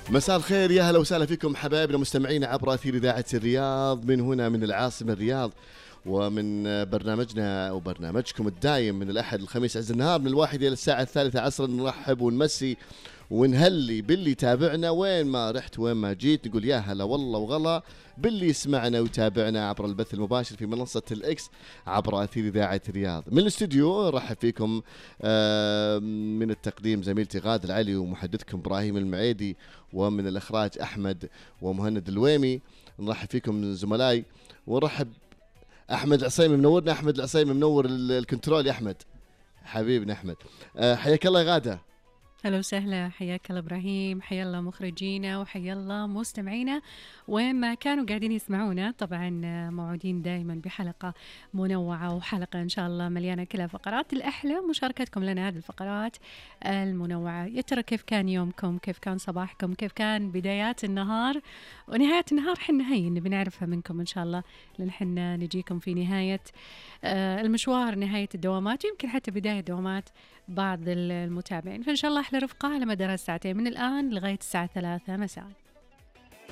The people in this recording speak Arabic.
مساء الخير، يا هلا وسهلا فيكم حبايبنا مستمعين عبر أثير إذاعة الرياض من هنا من العاصمة الرياض، ومن برنامجنا وبرنامجكم الدايم من الأحد الخميس عز النهار من 1 إلى الساعة 3 عصرا. نرحب ونمسي ونهلي باللي تابعنا وين ما رحت وين ما جيت، نقول يا هلا والله وغلا باللي يسمعنا ويتابعنا عبر البث المباشر في منصة الإكس عبر أثير إذاعة الرياض. من الاستوديو نرحب فيكم من التقديم زميلتي غادة العلي ومحدثكم إبراهيم المعيدي، ومن الإخراج أحمد ومهند الويمي. نرحب فيكم من زملائي ونرحب أحمد العصيمي، منورنا أحمد العصيمي، منور الكنترول يا أحمد حبيبنا أحمد. حياك الله يا غادة. هلا وسهلا، حياك الله ابراهيم، حيا الله مخرجينا وحيا الله مستمعينا وين ما كانوا قاعدين يسمعونا. طبعا موعودين دائما بحلقه منوعه وحلقه ان شاء الله مليانه كلها فقرات. الاحلى مشاركتكم لنا هذه الفقرات المنوعه. يا ترى كيف كان يومكم، كيف كان صباحكم، كيف كان بدايات النهار ونهايه النهار؟ حنا هي نبي نعرفها منكم ان شاء الله، لان حنا نجيكم في نهايه المشوار، نهايه الدوامات، يمكن حتى بدايه دوامات بعض المتابعين. فإن شاء الله أحلى رفقة على مدار الساعتين من الآن لغاية الساعة 3 مساء.